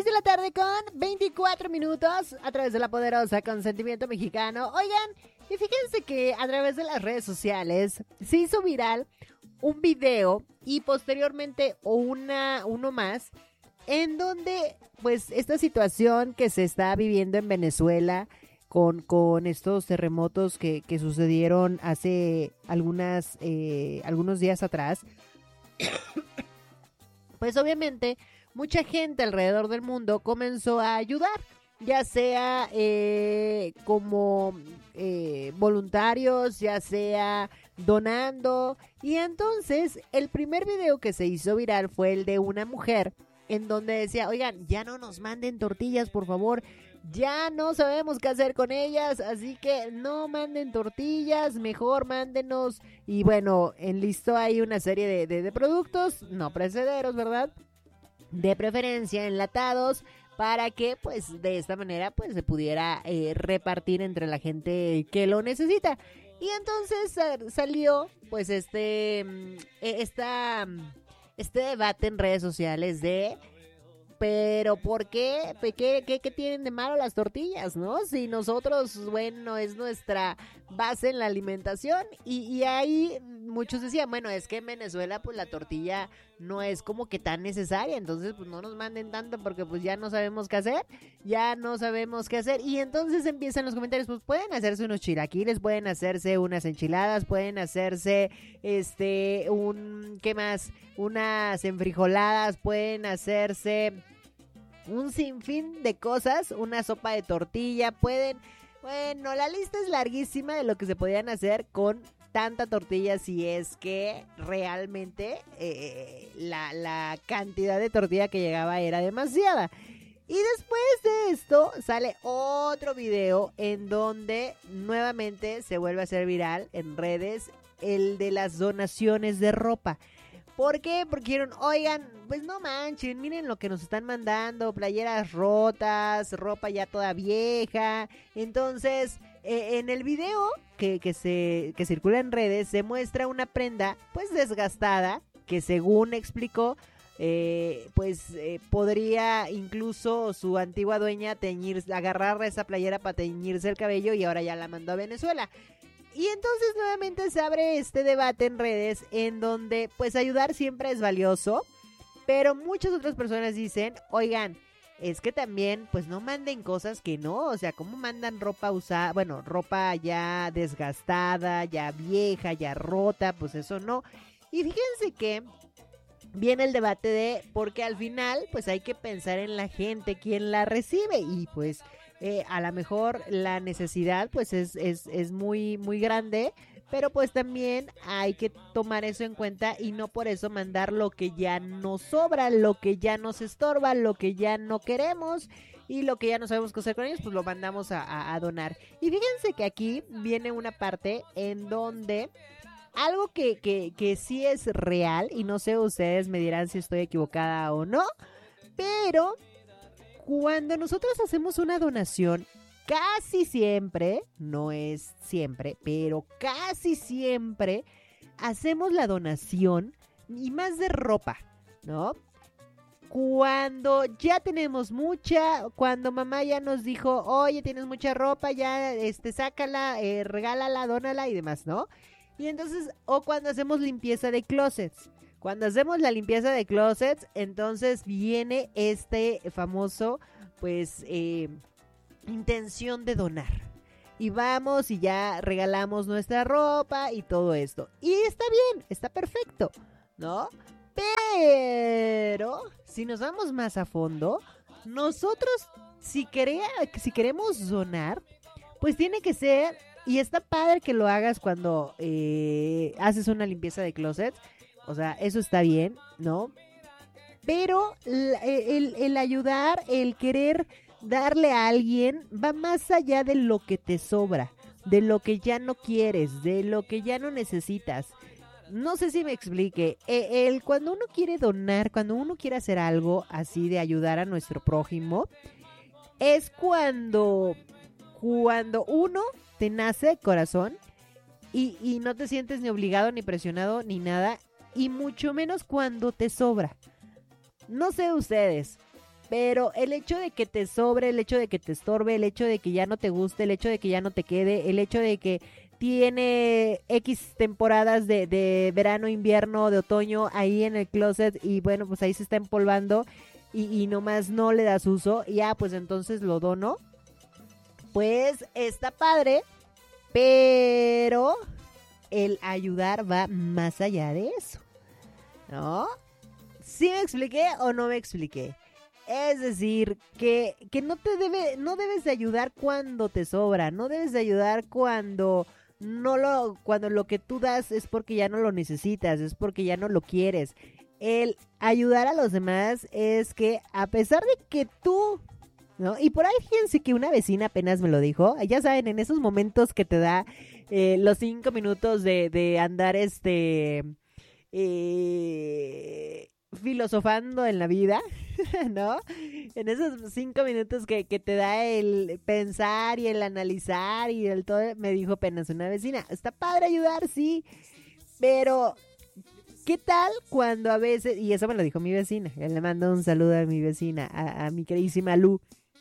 de la tarde con 24 minutos a través de la poderosa Consentimiento Mexicano. Oigan, y fíjense que a través de las redes sociales se hizo viral un video y posteriormente uno más en donde pues esta situación que se está viviendo en Venezuela con estos terremotos que sucedieron hace algunos días atrás, pues obviamente mucha gente alrededor del mundo comenzó a ayudar, ya sea como voluntarios, ya sea donando. Y entonces el primer video que se hizo viral fue el de una mujer en donde decía, oigan, ya no nos manden tortillas, por favor, ya no sabemos qué hacer con ellas, así que no manden tortillas, mejor mándenos. Y bueno, enlistó ahí una serie de productos no perecederos, ¿verdad? De preferencia enlatados, para que pues de esta manera pues se pudiera repartir entre la gente que lo necesita. Y entonces salió pues este debate en redes sociales de, pero ¿por qué? ¿Qué tienen de malo las tortillas, no? Si nosotros, bueno, es nuestra base en la alimentación. Y ahí muchos decían, bueno, es que en Venezuela pues la tortilla no es como que tan necesaria, entonces pues no nos manden tanto porque pues ya no sabemos qué hacer, y entonces empiezan los comentarios, pues pueden hacerse unos chilaquiles, pueden hacerse unas enchiladas, pueden hacerse ¿qué más? Unas enfrijoladas, pueden hacerse un sinfín de cosas, una sopa de tortilla, bueno, la lista es larguísima de lo que se podían hacer con tanta tortilla, si es que realmente la cantidad de tortilla que llegaba era demasiada. Y después de esto sale otro video en donde nuevamente se vuelve a hacer viral en redes el de las donaciones de ropa. ¿Por qué? Porque dijeron, oigan, pues no manchen, miren lo que nos están mandando, playeras rotas, ropa ya toda vieja. Entonces, en el video que circula en redes se muestra una prenda pues desgastada, que según explicó, podría incluso su antigua dueña agarrar esa playera para teñirse el cabello, y ahora ya la mandó a Venezuela. Y entonces nuevamente se abre este debate en redes en donde pues ayudar siempre es valioso, pero muchas otras personas dicen, oigan, es que también pues no manden cosas que no, o sea, ¿cómo mandan ropa usada? Bueno, ropa ya desgastada, ya vieja, ya rota, pues eso no. Y fíjense que viene el debate de, porque al final pues hay que pensar en la gente, quien la recibe, y pues a lo mejor la necesidad pues es muy, muy grande, pero pues también hay que tomar eso en cuenta y no por eso mandar lo que ya nos sobra, lo que ya nos estorba, lo que ya no queremos y lo que ya no sabemos qué hacer con ellos, pues lo mandamos a donar. Y fíjense que aquí viene una parte en donde algo que sí es real, y no sé, ustedes me dirán si estoy equivocada o no, pero cuando nosotros hacemos una donación, casi siempre, no es siempre, pero casi siempre hacemos la donación, y más de ropa, ¿no? Cuando ya tenemos mucha, cuando mamá ya nos dijo, oye, tienes mucha ropa, ya sácala, regálala, dónala y demás, ¿no? Y entonces, o cuando hacemos limpieza de closets. Cuando hacemos la limpieza de closets, entonces viene este famoso, pues, intención de donar. Y vamos y ya regalamos nuestra ropa y todo esto. Y está bien, está perfecto, ¿no? Pero si nos vamos más a fondo, nosotros si queremos donar, pues tiene que ser, y está padre que lo hagas cuando haces una limpieza de closets, o sea, eso está bien, ¿no? Pero el ayudar, el querer darle a alguien va más allá de lo que te sobra, de lo que ya no quieres, de lo que ya no necesitas. No sé si me explique. Cuando uno quiere donar, cuando uno quiere hacer algo así de ayudar a nuestro prójimo, es cuando uno te nace de corazón y no te sientes ni obligado, ni presionado, ni nada, y mucho menos cuando te sobra. No sé ustedes, Pero el hecho de que te sobre, el hecho de que te estorbe, el hecho de que ya no te guste, el hecho de que ya no te quede, el hecho de que tiene X temporadas de verano, invierno, de otoño ahí en el closet y bueno, pues ahí se está empolvando y nomás no le das uso, y pues entonces lo dono. Pues está padre, pero el ayudar va más allá de eso, ¿no? ¿Sí me expliqué o no me expliqué? Es decir, que no debes de ayudar cuando te sobra, no debes de ayudar cuando cuando lo que tú das es porque ya no lo necesitas, es porque ya no lo quieres. El ayudar a los demás es que a pesar de que tú, ¿no? Y por ahí fíjense que una vecina apenas me lo dijo, ya saben, en esos momentos que te da los 5 minutos de andar filosofando en la vida, ¿no? En esos 5 minutos que te da el pensar y el analizar y el todo, me dijo apenas una vecina, está padre ayudar, sí, pero ¿qué tal cuando a veces, y eso me lo dijo mi vecina, le mando un saludo a mi vecina, a mi queridísima Lu,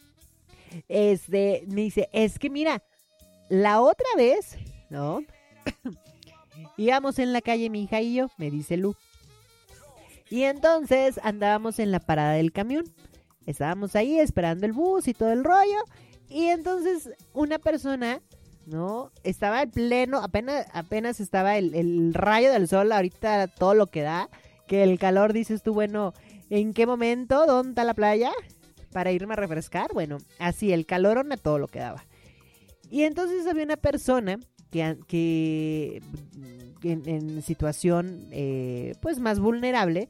me dice, es que mira, la otra vez, ¿no? Íbamos en la calle mi hija y yo, me dice Lu. Y entonces andábamos en la parada del camión. Estábamos ahí esperando el bus y todo el rollo. Y entonces una persona, ¿no? Estaba en pleno, apenas estaba el rayo del sol, ahorita todo lo que da. Que el calor, dices tú, bueno, ¿en qué momento? ¿Dónde está la playa? Para irme a refrescar. Bueno, así, el calor a todo lo que daba. Y entonces había una persona que en situación pues más vulnerable,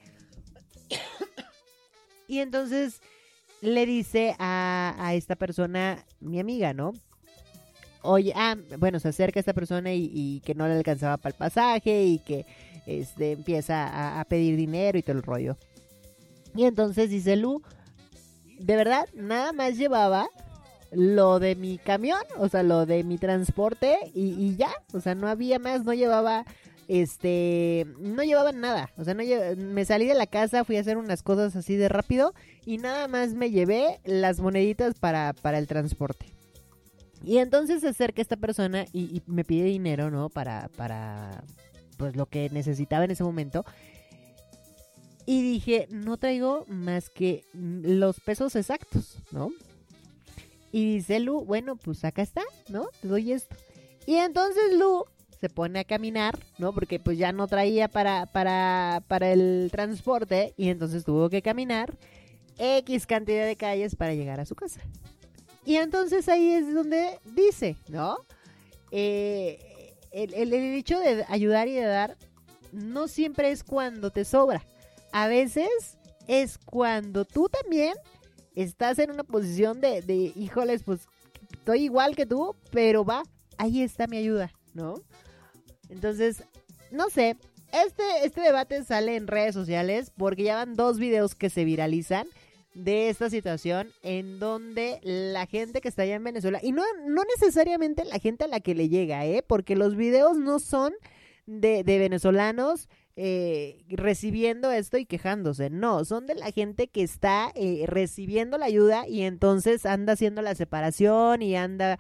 y entonces le dice a esta persona, mi amiga, ¿no? Oye, bueno, se acerca a esta persona y que no le alcanzaba para el pasaje y que empieza a pedir dinero y todo el rollo. Y entonces dice Lu, de verdad, nada más llevaba lo de mi camión, o sea, lo de mi transporte y ya, o sea, no había más, no llevaba no llevaba nada, o sea, me salí de la casa, fui a hacer unas cosas así de rápido y nada más me llevé las moneditas para el transporte. Y entonces se acerca esta persona y me pide dinero, ¿no? Para pues lo que necesitaba en ese momento. Y dije, no traigo más que los pesos exactos, ¿no? Y dice Lu, bueno, pues acá está, ¿no? Te doy esto. Y entonces Lu se pone a caminar, ¿no? Porque pues ya no traía para el transporte y entonces tuvo que caminar X cantidad de calles para llegar a su casa. Y entonces ahí es donde dice, ¿no? El hecho de ayudar y de dar no siempre es cuando te sobra. A veces es cuando tú también estás en una posición de híjoles, pues estoy igual que tú, pero ahí está mi ayuda, ¿no? Entonces, no sé, este debate sale en redes sociales porque ya van 2 videos que se viralizan de esta situación en donde la gente que está allá en Venezuela, y no necesariamente la gente a la que le llega, porque los videos no son de venezolanos recibiendo esto y quejándose, no, son de la gente que está recibiendo la ayuda y entonces anda haciendo la separación y anda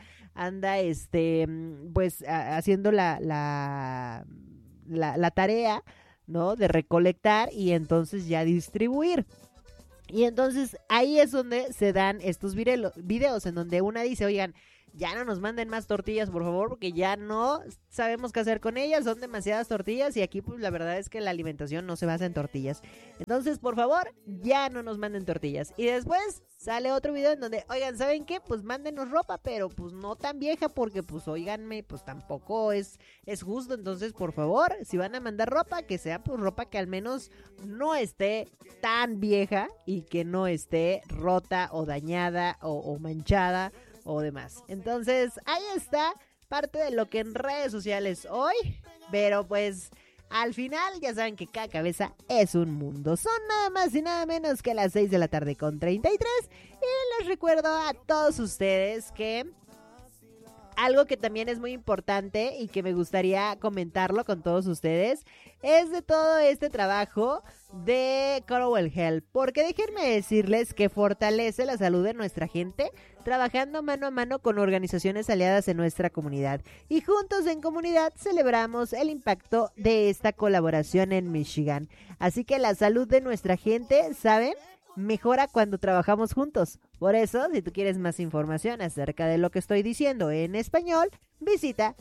pues haciendo la tarea, ¿no? De recolectar y entonces ya distribuir. Y entonces ahí es donde se dan estos videos en donde una dice, oigan, ya no nos manden más tortillas, por favor, porque ya no sabemos qué hacer con ellas, son demasiadas tortillas y aquí pues la verdad es que la alimentación no se basa en tortillas. Entonces, por favor, ya no nos manden tortillas. Y después sale otro video en donde, oigan, ¿saben qué? Pues mándenos ropa, pero pues no tan vieja porque pues oiganme, pues tampoco es justo. Entonces, por favor, si van a mandar ropa, que sea pues ropa que al menos no esté tan vieja y que no esté rota o dañada o manchada o demás. Entonces, ahí está parte de lo que en redes sociales hoy, pero pues al final ya saben que cada cabeza es un mundo. Son nada más y nada menos que las 6 de la tarde con 33 y les recuerdo a todos ustedes que algo que también es muy importante y que me gustaría comentarlo con todos ustedes es de todo este trabajo de Corowell Health, porque déjenme decirles que fortalece la salud de nuestra gente trabajando mano a mano con organizaciones aliadas en nuestra comunidad, y juntos en comunidad celebramos el impacto de esta colaboración en Michigan. Así que la salud de nuestra gente, ¿saben?, mejora cuando trabajamos juntos. Por eso, si tú quieres más información acerca de lo que estoy diciendo en español, visita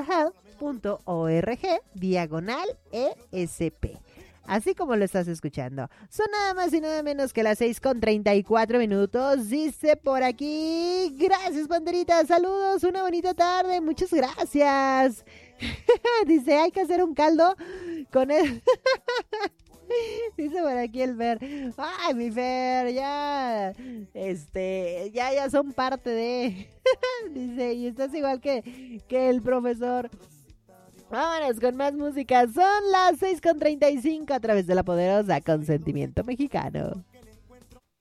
corowellhealth.org/ESP. Así como lo estás escuchando. Son nada más y nada menos que las 6:34. Dice por aquí: gracias, Panterita, saludos, una bonita tarde, muchas gracias. Dice, hay que hacer un caldo con el... Dice por aquí el Fer. Ay, mi Fer, ya. Ya son parte de. Dice, y estás igual que el profesor. Vámonos con más música. Son las 6:35 a través de la poderosa Consentimiento Mexicano.